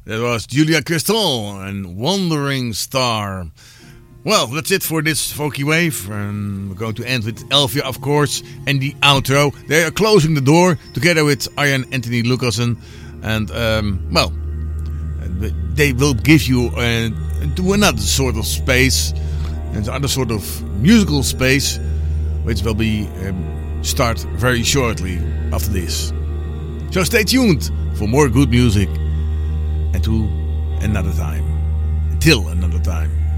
That was Julia Crystal and Wandering Star. Well, that's it for this Folky Wave. And we're going to end with Elvia, of course, and the outro. They are closing the door together with Ian Anthony Lucassen. And, well, they will give you to another sort of space, another sort of musical space, which will be start very shortly after this. So stay tuned for more good music. And to another time. Till another time.